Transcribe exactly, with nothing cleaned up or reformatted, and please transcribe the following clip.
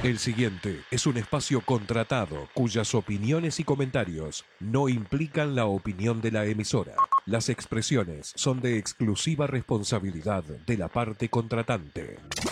El siguiente es un espacio contratado cuyas opiniones y comentarios no implican la opinión de la emisora. Las expresiones son de exclusiva responsabilidad de la parte contratante.